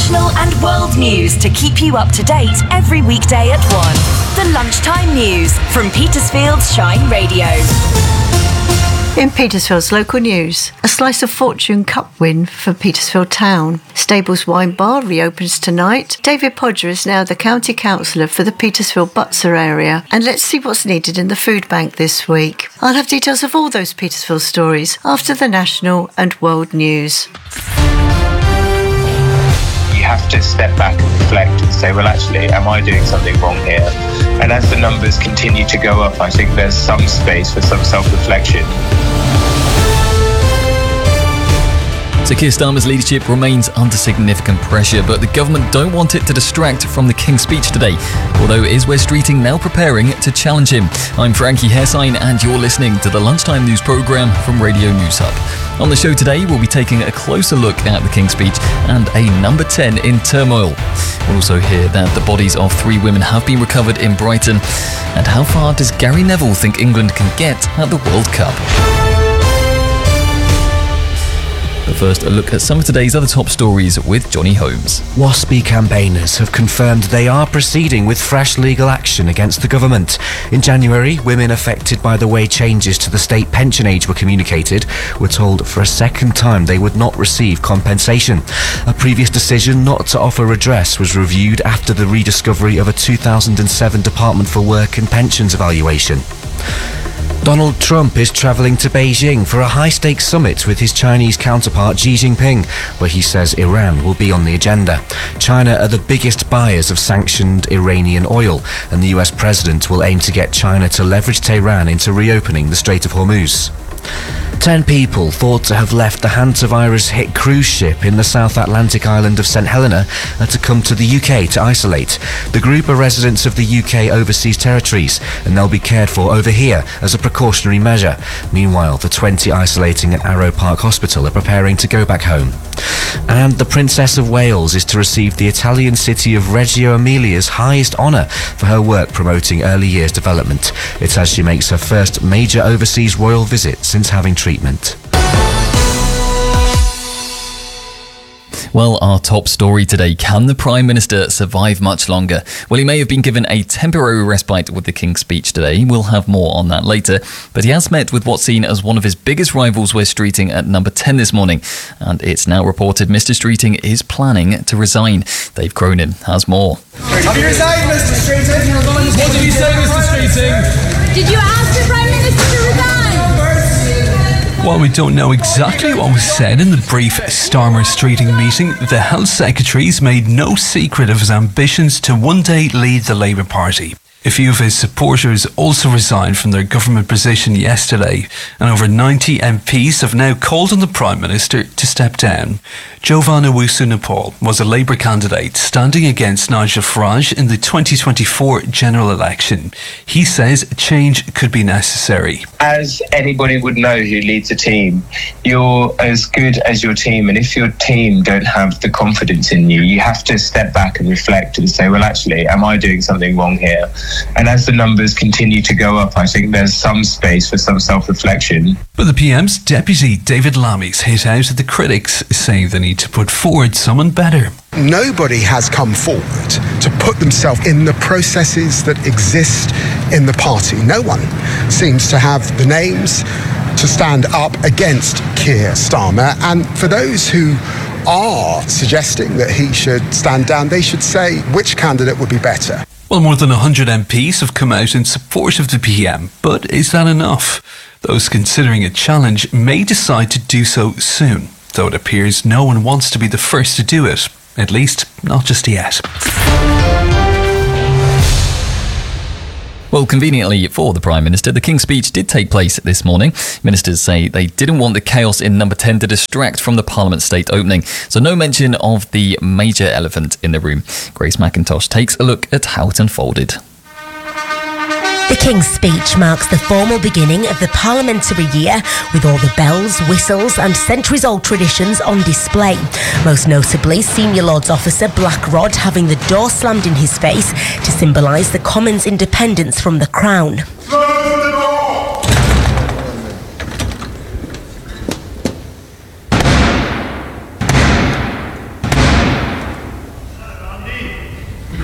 national and world news to keep you up to date every weekday at 1. The Lunchtime News from Petersfield's Shine Radio. In Petersfield's local news, a Slice of Fortune Cup win for Petersfield Town. Stables Wine Bar reopens tonight. David Podger is now the County Councillor for the Petersfield Butser area. And let's see what's needed in the food bank this week. I'll have details of all those Petersfield stories after the national and world news. You have to step back and reflect and say, well, actually, am I doing something wrong here? And as the numbers continue to go up, I think there's some space for some self-reflection. So Keir Starmer's leadership remains under significant pressure, but the government don't want it to distract from the King's speech today, although is Wes Streeting now preparing to challenge him. I'm Frankie Hessine and you're listening to the Lunchtime News programme from Radio News Hub. On the show today, we'll be taking a closer look at the King's speech and a number 10 in turmoil. We'll also hear that the bodies of 3 women have been recovered in Brighton. And how far does Gary Neville think England can get at the World Cup? But first, a look at some of today's other top stories with Johnny Holmes. WASPy campaigners have confirmed they are proceeding with fresh legal action against the government. In January, women affected by the way changes to the state pension age were communicated were told for a second time they would not receive compensation. A previous decision not to offer redress was reviewed after the rediscovery of a 2007 Department for Work and Pensions evaluation. Donald Trump is travelling to Beijing for a high-stakes summit with his Chinese counterpart Xi Jinping, where he says Iran will be on the agenda. China are the biggest buyers of sanctioned Iranian oil, and the US president will aim to get China to leverage Tehran into reopening the Strait of Hormuz. 10 people thought to have left the hantavirus-hit cruise ship in the South Atlantic island of St Helena are to come to the UK to isolate. The group are residents of the UK overseas territories, and they'll be cared for over here as a precautionary measure. Meanwhile, the 20 isolating at Arrow Park Hospital are preparing to go back home. And the Princess of Wales is to receive the Italian city of Reggio Emilia's highest honour for her work promoting early years development. It's as she makes her first major overseas royal visit since having treatment. Well, our top story today, can the Prime Minister survive much longer? Well, he may have been given a temporary respite with the King's speech today. We'll have more on that later. But he has met with what's seen as one of his biggest rivals, Wes Streeting, at number 10 this morning. And it's now reported Mr Streeting is planning to resign. Dave Cronin has more. Have you resigned, Mr Streeting? What did you say, Mr Streeting? Did you ask the Prime Minister to resign? While we don't know exactly what was said in the brief Starmer-Streeting meeting, the Health Secretary's made no secret of his ambitions to one day lead the Labour Party. A few of his supporters also resigned from their government position yesterday, and over 90 MPs have now called on the Prime Minister to step down. Jovan Owusu-Nepal was a Labour candidate standing against Nigel Farage in the 2024 general election. He says change could be necessary. As anybody would know who leads a team, you're as good as your team, and if your team don't have the confidence in you, you have to step back and reflect and say, well, actually, am I doing something wrong here? And as the numbers continue to go up, I think there's some space for some self-reflection. But the PM's deputy, David Lammy's hit out at the critics, saying they need to put forward someone better. Nobody has come forward to put themselves in the processes that exist in the party. No one seems to have the names to stand up against Keir Starmer. And for those who are suggesting that he should stand down, they should say which candidate would be better. Well, more than 100 MPs have come out in support of the PM, but is that enough? Those considering a challenge may decide to do so soon, though it appears no one wants to be the first to do it, at least not just yet. Well, conveniently for the Prime Minister, the King's speech did take place this morning. Ministers say they didn't want the chaos in number 10 to distract from the Parliament state opening, so no mention of the major elephant in the room. Grace McIntosh takes a look at how it unfolded. The King's speech marks the formal beginning of the parliamentary year, with all the bells, whistles and centuries-old traditions on display. Most notably, Senior Lords Officer Black Rod having the door slammed in his face to symbolise the Commons' independence from the Crown.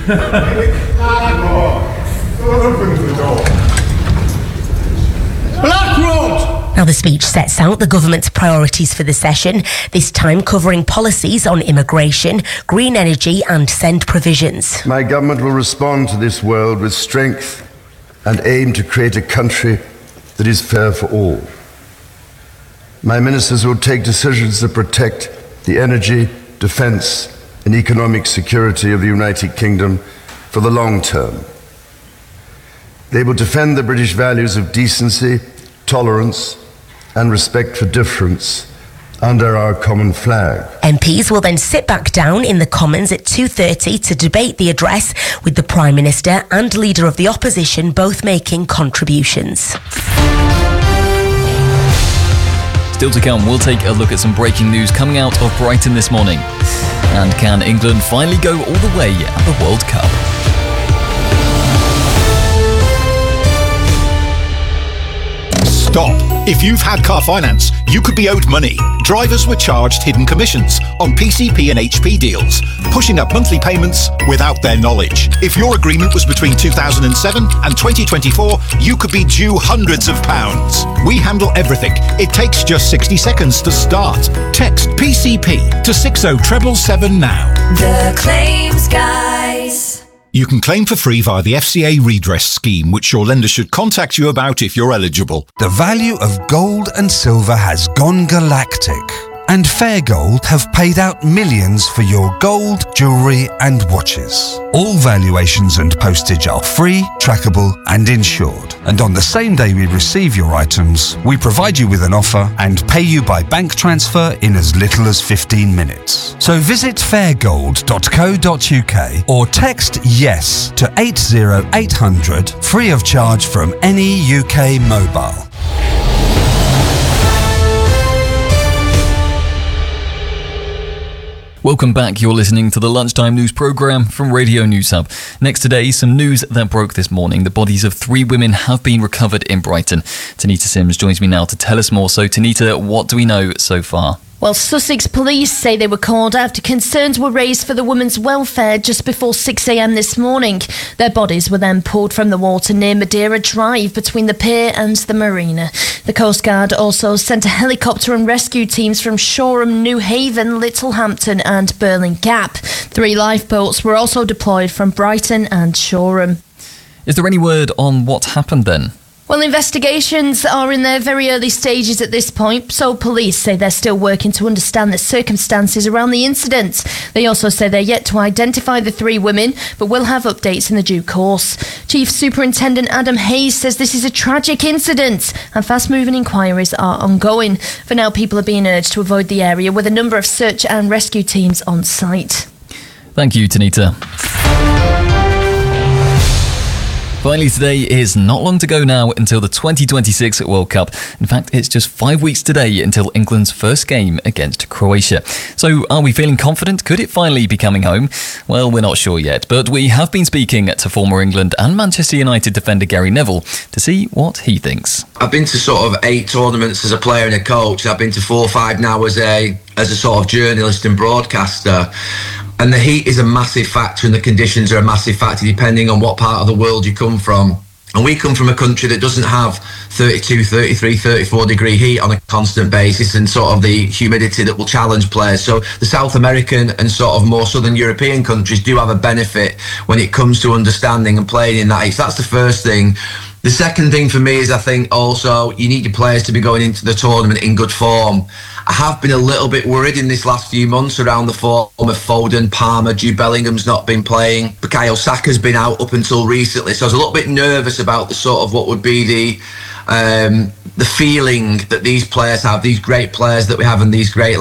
Now, the speech sets out the government's priorities for the session, this time covering policies on immigration, green energy and send provisions. My government will respond to this world with strength and aim to create a country that is fair for all. My ministers will take decisions that protect the energy, defence and economic security of the United Kingdom for the long term. They will defend the British values of decency, tolerance and respect for difference under our common flag. MPs will then sit back down in the Commons at 2:30 to debate the address, with the Prime Minister and Leader of the Opposition both making contributions. Still to come, we'll take a look at some breaking news coming out of Brighton this morning. And can England finally go all the way at the World Cup? Stop. If you've had car finance, you could be owed money. Drivers were charged hidden commissions on PCP and HP deals, pushing up monthly payments without their knowledge. If your agreement was between 2007 and 2024, you could be due hundreds of pounds. We handle everything. It takes just 60 seconds to start. Text PCP to 60777 now. The Claims Guys. You can claim for free via the FCA redress scheme, which your lender should contact you about if you're eligible. The value of gold and silver has gone galactic, and Fair Gold have paid out millions for your gold, jewellery and watches. All valuations and postage are free, trackable and insured. And on the same day we receive your items, we provide you with an offer and pay you by bank transfer in as little as 15 minutes. So visit fairgold.co.uk or text YES to 80800 free of charge from any UK mobile. Welcome back. You're listening to the Lunchtime News programme from Radio News Hub. Next today, some news that broke this morning. The bodies of 3 women have been recovered in Brighton. Tanita Sims joins me now to tell us more. So, Tanita, what do we know so far? Well, Sussex police say they were called after concerns were raised for the women's welfare just before 6 a.m. this morning. Their bodies were then pulled from the water near Madeira Drive between the pier and the marina. The Coast Guard also sent a helicopter and rescue teams from Shoreham, New Haven, Littlehampton and Burling Gap. 3 lifeboats were also deployed from Brighton and Shoreham. Is there any word on what happened then? Well, investigations are in their very early stages at this point, so police say they're still working to understand the circumstances around the incident. They also say they're yet to identify the 3 women, but will have updates in the due course. Chief Superintendent Adam Hayes says this is a tragic incident and fast-moving inquiries are ongoing. For now, people are being urged to avoid the area with a number of search and rescue teams on site. Thank you, Tanita. Finally, today is not long to go now until the 2026 World Cup. In fact, it's just 5 weeks today until England's first game against Croatia. So, are we feeling confident? Could it finally be coming home? Well, we're not sure yet, but we have been speaking to former England and Manchester United defender Gary Neville to see what he thinks. I've been to sort of 8 tournaments as a player and a coach. I've been to 4 or 5 now as a sort of journalist and broadcaster. And the heat is a massive factor and the conditions are a massive factor depending on what part of the world you come from. And we come from a country that doesn't have 32, 33, 34 degree heat on a constant basis and sort of the humidity that will challenge players. So the South American and sort of more Southern European countries do have a benefit when it comes to understanding and playing in that heat. So that's the first thing. The second thing for me is I think also you need your players to be going into the tournament in good form. I have been a little bit worried in this last few months around the form of Foden, Palmer, Jude Bellingham's not been playing. Bukayo Saka's been out up until recently, so I was a little bit nervous about the sort of what would be the feeling that these players have, these great players that we have and these great